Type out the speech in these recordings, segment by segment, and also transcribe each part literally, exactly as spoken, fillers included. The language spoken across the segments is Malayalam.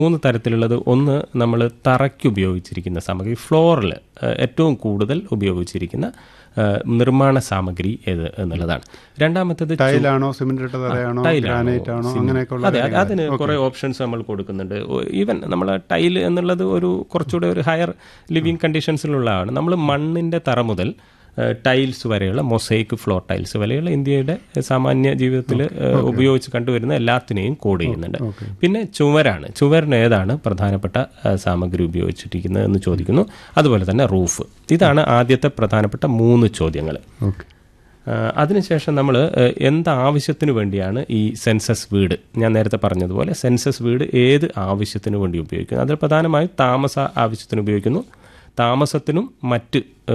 മൂന്ന് തരത്തിലുള്ളത്. ഒന്ന്, നമ്മൾ തറയ്ക്ക് ഉപയോഗിച്ചിരിക്കുന്ന സാമഗ്രി, ഫ്ലോറിൽ ഏറ്റവും കൂടുതൽ ഉപയോഗിച്ചിരിക്കുന്ന നിർമ്മാണ സാമഗ്രി ഏത് എന്നുള്ളതാണ്. രണ്ടാമത്തേത് ടൈലാണോ, സിമെന്റ് ഇട്ട തറയാണോ, ഗ്രാനൈറ്റ് ആണോ, അങ്ങനെയൊക്കെയുള്ള. അതെ, അതിന് കുറേ ഓപ്ഷൻസ് നമ്മൾ കൊടുക്കുന്നുണ്ട്. ഈവൻ നമ്മൾ ടൈൽ എന്നുള്ളത് ഒരു കുറച്ചുകൂടെ ഒരു ഹയർ ലിവിങ് കണ്ടീഷൻസിലുള്ളതാണ്. നമ്മൾ മണ്ണിൻ്റെ തറ മുതൽ ടൈൽസ് വരെയുള്ള മൊസൈക്ക് ഫ്ലോർ ടൈൽസ് വരെയുള്ള ഇന്ത്യയുടെ സാമാന്യ ജീവിതത്തിൽ ഉപയോഗിച്ച് കണ്ടുവരുന്ന എല്ലാത്തിനെയും കോഡ് ചെയ്യുന്നുണ്ട്. പിന്നെ ചുവരാണ്. ചുവരിന് ഏതാണ് പ്രധാനപ്പെട്ട സാമഗ്രി ഉപയോഗിച്ചിരിക്കുന്നത് എന്ന് ചോദിക്കുന്നു. അതുപോലെ തന്നെ റൂഫ്. ഇതാണ് ആദ്യത്തെ പ്രധാനപ്പെട്ട മൂന്ന് ചോദ്യങ്ങൾ. അതിനുശേഷം നമ്മൾ എന്താവശ്യത്തിന് വേണ്ടിയാണ് ഈ സെൻസസ് വീട്, ഞാൻ നേരത്തെ പറഞ്ഞതുപോലെ സെൻസസ് വീട് ഏത് ആവശ്യത്തിന് വേണ്ടി ഉപയോഗിക്കുന്നു? അതിൽ പ്രധാനമായും താമസ ആവശ്യത്തിന് ഉപയോഗിക്കുന്നു, താമസത്തിനും മറ്റ്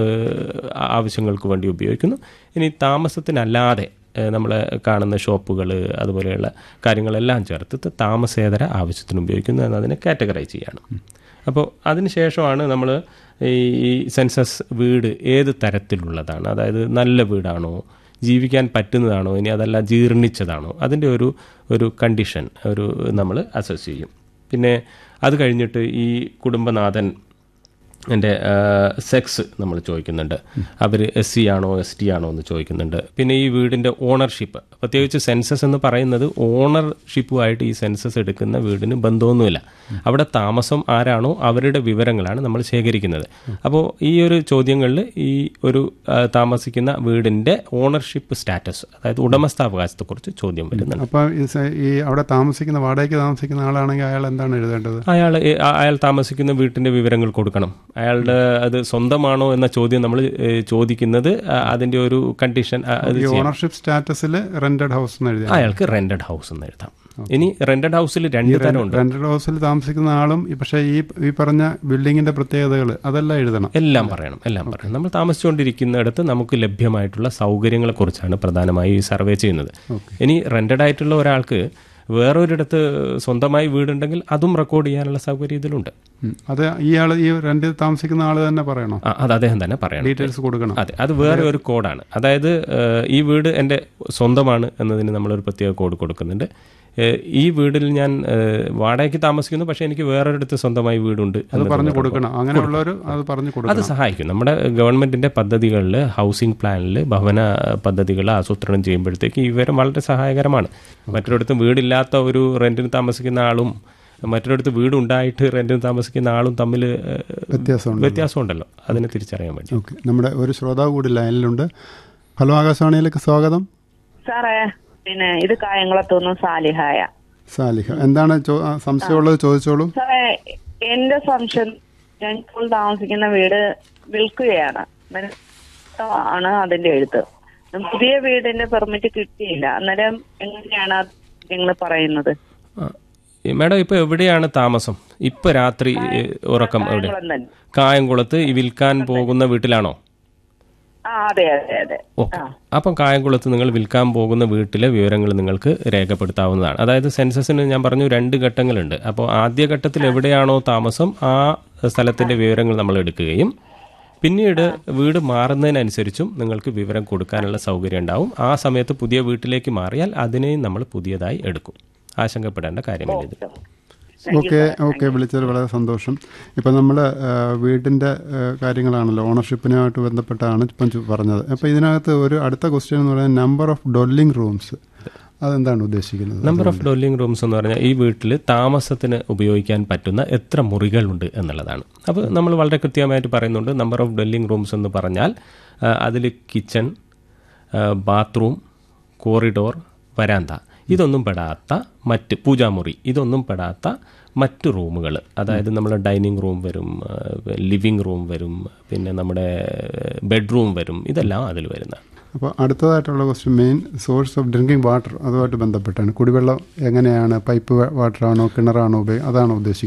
ആവശ്യങ്ങൾക്ക് വേണ്ടി ഉപയോഗിക്കുന്നു. ഇനി താമസത്തിനല്ലാതെ നമ്മൾ കാണുന്ന ഷോപ്പുകൾ അതുപോലെയുള്ള കാര്യങ്ങളെല്ലാം ചേർത്ത് താമസേതര ആവശ്യത്തിന് ഉപയോഗിക്കുന്നു എന്നതിനെ കാറ്റഗറൈസ് ചെയ്യാണ്. അപ്പോൾ അതിനുശേഷമാണ് നമ്മൾ ഈ സെൻസസ് വീട് ഏത് തരത്തിലുള്ളതാണ്, അതായത് നല്ല വീടാണോ, ജീവിക്കാൻ പറ്റുന്നതാണോ, ഇനി അതല്ല ജീർണിച്ചതാണോ, അതിൻ്റെ ഒരു ഒരു കണ്ടീഷൻ ഒരു നമ്മൾ അസസ് ചെയ്യും. പിന്നെ അത് കഴിഞ്ഞിട്ട് ഈ കുടുംബനാഥൻ എൻ്റെ സെക്സ് നമ്മൾ ചോദിക്കുന്നുണ്ട്. അവർ എസ് സി ആണോ എസ് ടി ആണോ എന്ന് ചോദിക്കുന്നുണ്ട്. പിന്നെ ഈ വീടിൻ്റെ ഓണർഷിപ്പ്, പ്രത്യേകിച്ച് സെൻസസ് എന്ന് പറയുന്നത് ഓണർഷിപ്പുമായിട്ട് ഈ സെൻസസ് എടുക്കുന്ന വീടിന് ബന്ധമൊന്നുമില്ല. അവിടെ താമസം ആരാണോ അവരുടെ വിവരങ്ങളാണ് നമ്മൾ ശേഖരിക്കുന്നത്. അപ്പോൾ ഈ ഒരു ചോദ്യങ്ങളിൽ ഈ ഒരു താമസിക്കുന്ന വീടിൻ്റെ ഓണർഷിപ്പ് സ്റ്റാറ്റസ്, അതായത് ഉടമസ്ഥാവകാശത്തെക്കുറിച്ച് ചോദ്യം വരുന്നുണ്ട്. അപ്പോൾ ഈ അവിടെ താമസിക്കുന്ന വാടകയ്ക്ക് താമസിക്കുന്ന ആളാണെങ്കിൽ അയാൾ എന്താണ് എഴുതേണ്ടത്? അയാൾ അയാൾ താമസിക്കുന്ന വീട്ടിൻ്റെ വിവരങ്ങൾ കൊടുക്കണം. അയാളുടെ അത് സ്വന്തമാണോ എന്ന ചോദ്യം നമ്മൾ ചോദിക്കുന്നത് അതിന്റെ ഒരു കണ്ടീഷൻ. ഓണർഷിപ്പ് സ്റ്റാറ്റസിൽ റെന്റഡ് ഹൗസ് എന്ന് എഴുതാം. അയാൾക്ക് റെന്റഡ് ഹൗസ് എന്ന് എഴുതാം. ഇനി റെന്റഡ് ഹൗസിൽ രണ്ട് തരമുണ്ട്. റെന്റഡ് ഹൗസിൽ താമസിക്കുന്ന ആളും പക്ഷേ ഈ ഈ പറഞ്ഞ ബിൽഡിങ്ങിന്റെ പ്രത്യേകതകൾ അതെല്ലാം എഴുതണം. എല്ലാം പറയണം, എല്ലാം പറയണം. നമ്മൾ താമസിച്ചുകൊണ്ടിരിക്കുന്നിടത്ത് നമുക്ക് ലഭ്യമായിട്ടുള്ള സൗകര്യങ്ങളെ കുറിച്ചാണ് പ്രധാനമായി ഈ സർവേ ചെയ്യുന്നത്. ഇനി റെന്റഡ് ആയിട്ടുള്ള ഒരാൾക്ക് വേറൊരിടത്ത് സ്വന്തമായി വീടുണ്ടെങ്കിൽ അതും റെക്കോർഡ് ചെയ്യാനുള്ള സൗകര്യം ഇതിലുണ്ട്. അത് ഇയാൾ ഈ റെന്റ് താമസിക്കുന്ന ആൾ തന്നെ പറയണോ? അത് അദ്ദേഹം തന്നെ പറയണം, ഡീറ്റെയിൽസ് കൊടുക്കണം. അതെ, അത് വേറെ ഒരു കോഡാണ്. അതായത് ഈ വീട് എൻ്റെ സ്വന്തമാണ് എന്നതിന് നമ്മളൊരു പ്രത്യേക കോഡ് കൊടുക്കുന്നുണ്ട്. ഈ വീടിൽ ഞാൻ വാടകയ്ക്ക് താമസിക്കുന്നു, പക്ഷേ എനിക്ക് വേറൊരിടത്ത് സ്വന്തമായി വീടുണ്ട്, അത് പറഞ്ഞു കൊടുക്കണം. അങ്ങനെയുള്ളവർ അത് പറഞ്ഞു കൊടുക്കണം. അത് സഹായിക്കും. നമ്മുടെ ഗവൺമെന്റിന്റെ പദ്ധതികളിൽ, ഹൗസിംഗ് പ്ലാനിൽ, ഭവന പദ്ധതികൾ ആസൂത്രണം ചെയ്യുമ്പോഴത്തേക്ക് ഈ വിവരം വളരെ സഹായകരമാണ്. മറ്റൊരിടത്ത് വീടില്ലാത്ത ഒരു റെന്റിന് താമസിക്കുന്ന ആളും മറ്റൊരിടത്ത് വീടുണ്ടായിട്ട് റെന്റിന് താമസിക്കുന്ന ആളും തമ്മിൽ വ്യത്യാസമുണ്ടല്ലോ, അതിനെ തിരിച്ചറിയാൻ വേണ്ടി. ഓക്കെ, നമ്മുടെ ഒരു ശ്രോതാവ് കൂടി ലൈനിലുണ്ട്. ഹലോ, ആകാശവാണിയിലേക്ക് സ്വാഗതം. സാറേ, പിന്നെ ഇത് കായംകുളത്തുനിന്ന് സാലിഹായ. സാലിഹ, എന്താണ് സംശയമുള്ളത് ചോദിച്ചോളൂ. സാറേ, എന്റെ സംശയം, ഞാൻ ഇപ്പോൾ താമസിക്കുന്ന വീട് വിൽക്കുകയാണ് ആണ് അതിന്റെ എഴുത്ത്. പുതിയ വീടിന്റെ പെർമിറ്റ് കിട്ടിയില്ല. അന്നേരം എങ്ങനെയാണ് നിങ്ങൾ പറയുന്നത്? മാഡം, ഇപ്പൊ എവിടെയാണ് താമസം? ഇപ്പൊ രാത്രി ഉറക്കം എവിടെ? കായംകുളത്ത് ഈ വിൽക്കാൻ പോകുന്ന വീട്ടിലാണോ? ഓക്കെ, അപ്പം കായംകുളത്ത് നിങ്ങൾ വിൽക്കാൻ പോകുന്ന വീട്ടിലെ വിവരങ്ങൾ നിങ്ങൾക്ക് രേഖപ്പെടുത്താവുന്നതാണ്. അതായത് സെൻസസിന് ഞാൻ പറഞ്ഞു രണ്ട് ഘട്ടങ്ങളുണ്ട്. അപ്പോൾ ആദ്യ ഘട്ടത്തിൽ എവിടെയാണോ താമസം ആ സ്ഥലത്തിന്റെ വിവരങ്ങൾ നമ്മൾ എടുക്കുകയും പിന്നീട് വീട് മാറുന്നതിനനുസരിച്ചും നിങ്ങൾക്ക് വിവരം കൊടുക്കാനുള്ള സൗകര്യം ഉണ്ടാവും. ആ സമയത്ത് പുതിയ വീട്ടിലേക്ക് മാറിയാൽ അതിനെയും നമ്മൾ പുതിയതായി എടുക്കും. ആശങ്കപ്പെടേണ്ട കാര്യമില്ല ഇത്. ഓക്കെ ഓക്കെ വിളിച്ചത് വളരെ സന്തോഷം. ഇപ്പം നമ്മൾ വീടിൻ്റെ കാര്യങ്ങളാണല്ലോ, ഓണർഷിപ്പിനുമായിട്ട് ബന്ധപ്പെട്ടാണ് ഇപ്പം പറഞ്ഞത്. അപ്പോൾ ഇതിനകത്ത് ഒരു അടുത്ത ക്വസ്റ്റ്യൻ എന്ന് പറയുന്നത് നമ്പർ ഓഫ് ഡൊല്ലിംഗ് റൂംസ്, അതെന്താണ് ഉദ്ദേശിക്കുന്നത്? നമ്പർ ഓഫ് ഡൊല്ലിംഗ് റൂംസ് എന്ന് പറഞ്ഞാൽ ഈ വീട്ടിൽ താമസത്തിന് ഉപയോഗിക്കാൻ പറ്റുന്ന എത്ര മുറികളുണ്ട് എന്നുള്ളതാണ്. അപ്പോൾ നമ്മൾ വളരെ കൃത്യമായിട്ട് പറയുന്നുണ്ട്. നമ്പർ ഓഫ് ഡൊല്ലിംഗ് റൂംസ് എന്ന് പറഞ്ഞാൽ അതിൽ കിച്ചൺ, ബാത്റൂം, കോറിഡോർ, വരാന്ത ഇതൊന്നും പെടാത്ത മറ്റ് പൂജാമുറി ഇതൊന്നും പെടാത്ത മറ്റ് റൂമുകൾ, അതായത് നമ്മുടെ ഡൈനിങ് റൂം വരും, ലിവിങ് റൂം വരും, പിന്നെ നമ്മുടെ ബെഡ്റൂം വരും, ഇതെല്ലാം അതിൽ വരുന്ന. അപ്പോൾ അടുത്തതായിട്ടുള്ള question main source of drinking water, അതുമായിട്ട് ബന്ധപ്പെട്ടാണ്. കുടിവെള്ളം എങ്ങനെയാണ്? പൈപ്പ് വാട്ടറാണോ കിണറാണോ ഉപയോഗം? അതാണോ ഉദ്ദേശിക്കുന്നത്?